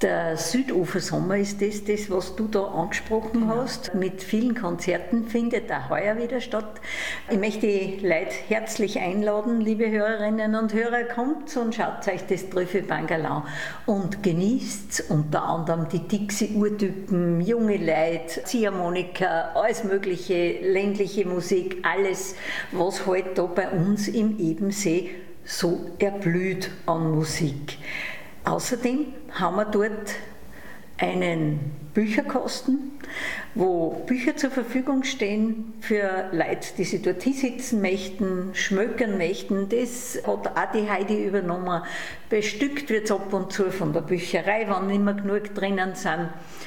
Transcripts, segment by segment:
Der Südufersommer ist das, was du da angesprochen hast. Mit vielen Konzerten findet auch heuer wieder statt. Ich möchte die Leute herzlich einladen, liebe Hörerinnen und Hörer, kommt und schaut euch das Trüffelbankerl an und genießt unter anderem die Dixie-Urtypen, junge Leute, Ziehharmonika, alles mögliche, ländliche Musik, alles, was halt da bei uns im Ebensee so erblüht an Musik. Außerdem haben wir dort einen Bücherkasten, wo Bücher zur Verfügung stehen für Leute, die sich dort hinsitzen möchten, schmökern möchten. Das hat auch die Heidi übernommen. Bestückt wird es ab und zu von der Bücherei, wenn nicht mehr genug drinnen sind.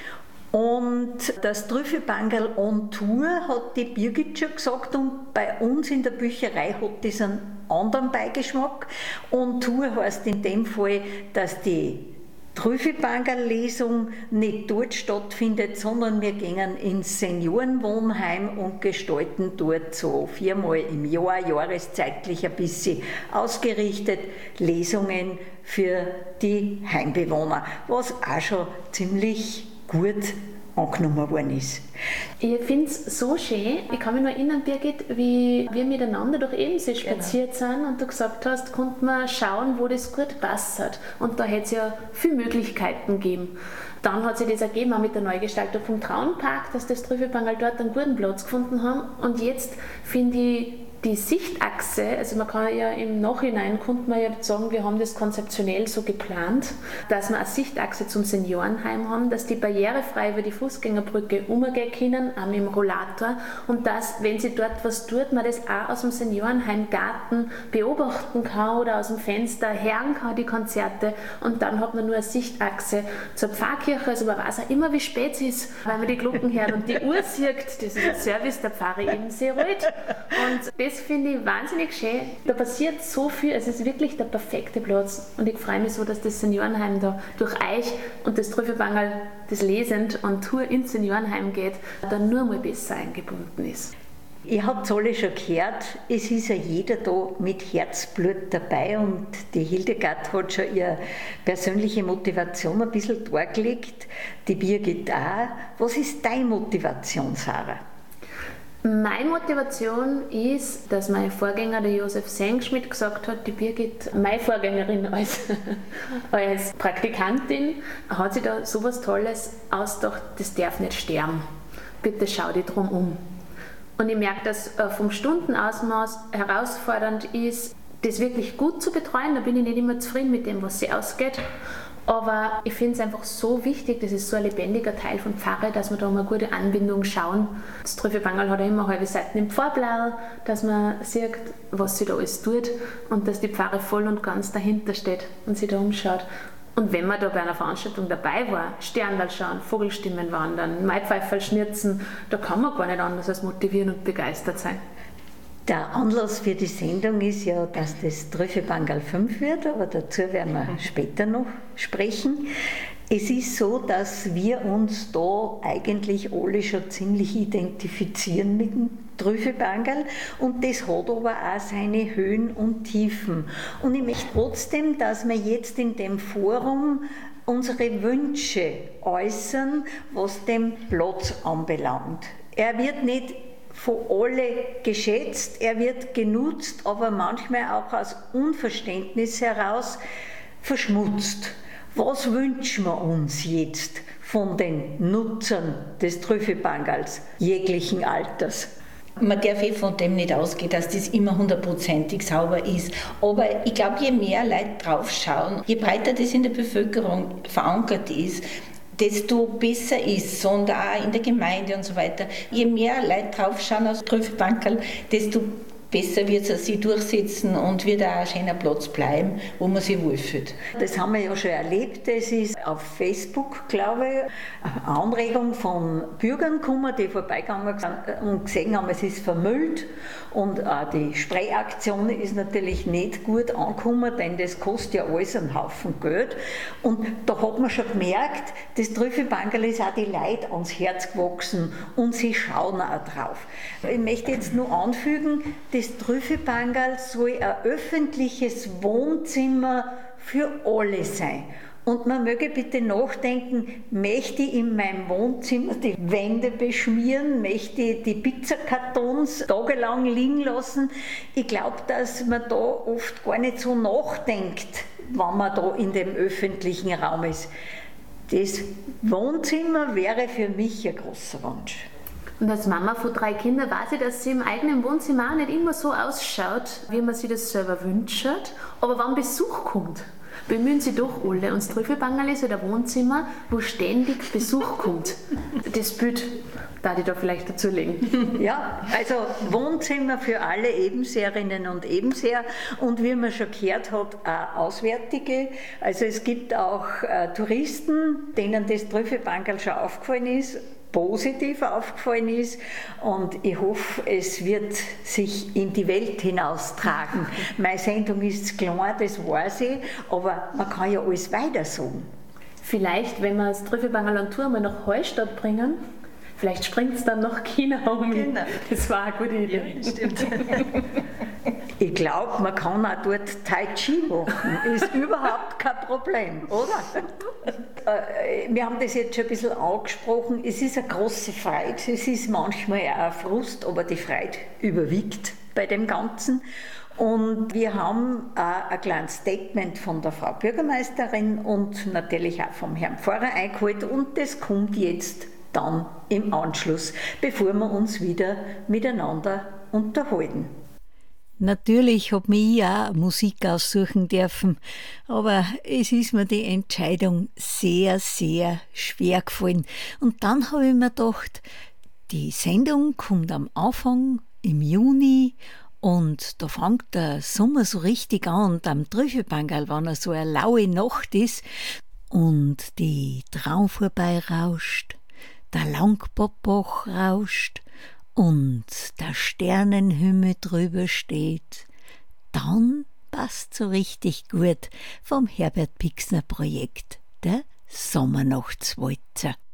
Und das Trüffelbankerl on Tour hat die Birgit schon gesagt, und bei uns in der Bücherei hat das einen anderen Beigeschmack. On Tour heißt in dem Fall, dass die Trüffelbankerl-Lesung nicht dort stattfindet, sondern wir gehen ins Seniorenwohnheim und gestalten dort so 4-mal im Jahr, jahreszeitlich ein bisschen ausgerichtet, Lesungen für die Heimbewohner, was auch schon ziemlich gut angenommen worden ist. Ich finde es so schön. Ich kann mich noch erinnern, Birgit, wie wir miteinander durch Ebensee spaziert sind und du gesagt hast, konnte man schauen, wo das gut passt. Und da hätte es ja viele Möglichkeiten gegeben. Dann hat sich das ergeben, auch mit der Neugestaltung vom Traunpark, dass das Trüffelbankerl dort einen guten Platz gefunden haben. Und jetzt finde ich die Sichtachse, also man kann ja im Nachhinein, konnte man ja sagen, wir haben das konzeptionell so geplant, dass wir eine Sichtachse zum Seniorenheim haben, dass die barrierefrei über die Fußgängerbrücke umgehen können, auch mit dem Rollator, und dass, wenn sie dort was tut, man das auch aus dem Seniorenheimgarten beobachten kann oder aus dem Fenster hören kann, die Konzerte, und dann hat man nur eine Sichtachse zur Pfarrkirche, also man weiß auch immer, wie spät es ist, weil man die Glocken hört und die Uhr sieht, das ist ein Service der Pfarre Ebensee-Reuth, und das finde ich wahnsinnig schön. Da passiert so viel, es ist wirklich der perfekte Platz, und ich freue mich so, dass das Seniorenheim da durch euch und das Trüffelbankerl, das lesend und Tour ins Seniorenheim geht, dann nur mal besser eingebunden ist. Ihr habt es alle schon gehört, es ist ja jeder da mit Herzblut dabei, und die Hildegard hat schon ihre persönliche Motivation ein bisschen dargelegt, die Birgit auch. Was ist deine Motivation, Sarah? Meine Motivation ist, dass mein Vorgänger, der Josef Sengschmidt, gesagt hat, die Birgit, meine Vorgängerin als Praktikantin, hat sich da so was Tolles ausgedacht, das darf nicht sterben. Bitte schau dich drum um. Und ich merke, dass vom Stundenausmaß herausfordernd ist, das wirklich gut zu betreuen. Da bin ich nicht immer zufrieden mit dem, was sie ausgeht. Aber ich finde es einfach so wichtig, das ist so ein lebendiger Teil von Pfarre, dass wir da um eine gute Anbindung schauen. Das Trüffelbankerl hat ja immer halbe Seiten im Pfarrblau, dass man sieht, was sie da alles tut, und dass die Pfarre voll und ganz dahinter steht und sich da umschaut. Und wenn man da bei einer Veranstaltung dabei war, Sterndal schauen, Vogelstimmen wandern, Maipfeiferl schnirzen, da kann man gar nicht anders als motivieren und begeistert sein. Der Anlass für die Sendung ist ja, dass das Trüffelbankerl 5 wird, aber dazu werden wir später noch sprechen. Es ist so, dass wir uns da eigentlich alle schon ziemlich identifizieren mit dem Trüffelbankerl, und das hat aber auch seine Höhen und Tiefen. Und ich möchte trotzdem, dass wir jetzt in dem Forum unsere Wünsche äußern, was den Platz anbelangt. Er wird nicht von alle geschätzt, er wird genutzt, aber manchmal auch aus Unverständnis heraus verschmutzt. Was wünschen wir uns jetzt von den Nutzern des Trüffelbankerls jeglichen Alters? Man darf von dem nicht ausgehen, dass das immer 100%ig sauber ist. Aber ich glaube, je mehr Leute draufschauen, je breiter das in der Bevölkerung verankert ist, desto besser ist, und auch in der Gemeinde und so weiter. Je mehr Leute draufschauen aus Trüffelbankerl, desto besser wird es sich durchsetzen und wird auch ein schöner Platz bleiben, wo man sich wohlfühlt. Das haben wir ja schon erlebt. Es ist auf Facebook, glaube ich, eine Anregung von Bürgern gekommen, die vorbeigegangen sind und gesehen haben, es ist vermüllt. Und auch die Sprayaktion ist natürlich nicht gut angekommen, denn das kostet ja alles einen Haufen Geld. Und da hat man schon gemerkt, das Trüffelbankerl ist auch die Leute ans Herz gewachsen, und sie schauen auch drauf. Ich möchte jetzt nur anfügen, das Trüffelbankerl soll ein öffentliches Wohnzimmer für alle sein. Und man möge bitte nachdenken, möchte ich in meinem Wohnzimmer die Wände beschmieren, möchte ich die Pizzakartons tagelang liegen lassen. Ich glaube, dass man da oft gar nicht so nachdenkt, wenn man da in dem öffentlichen Raum ist. Das Wohnzimmer wäre für mich ein großer Wunsch. Und als Mama von 3 Kindern weiß ich, dass sie im eigenen Wohnzimmer auch nicht immer so ausschaut, wie man sich das selber wünscht. Aber wenn Besuch kommt, bemühen sie doch alle. Und das Trüffelbangerl ist ein Wohnzimmer, wo ständig Besuch kommt. Das Bild darf ich da vielleicht dazulegen. Ja, also Wohnzimmer für alle Ebenseherinnen und Ebenseher und wie man schon gehört hat, auch Auswärtige. Also es gibt auch Touristen, denen das Trüffelbangerl schon aufgefallen ist, positiv aufgefallen ist und ich hoffe, es wird sich in die Welt hinaustragen. Meine Sendung ist klar, das weiß ich, aber man kann ja alles weiter sagen. Vielleicht, wenn wir das Trüffelbangerl an Tour mal nach Hallstatt bringen, vielleicht springt es dann nach China um. Genau. Das war eine gute Idee. Ja, stimmt. Ich glaube, man kann auch dort Tai Chi machen. Ist überhaupt kein Problem, oder? Wir haben das jetzt schon ein bisschen angesprochen. Es ist eine große Freude. Es ist manchmal auch ein Frust, aber die Freude überwiegt bei dem Ganzen. Und wir haben auch ein kleines Statement von der Frau Bürgermeisterin und natürlich auch vom Herrn Pfarrer eingeholt. Und das kommt jetzt dann im Anschluss, bevor wir uns wieder miteinander unterhalten. Natürlich habe ich auch Musik aussuchen dürfen, aber es ist mir die Entscheidung sehr, sehr schwer gefallen. Und dann habe ich mir gedacht, die Sendung kommt am Anfang im Juni und da fängt der Sommer so richtig an und am Trüffelbangerl, wenn er so eine laue Nacht ist und die Traum vorbeirauscht, der Langbobbach rauscht und der Sternenhimmel drüber steht, dann passt so richtig gut vom Herbert Pixner Projekt, der Sommernachtswalzer.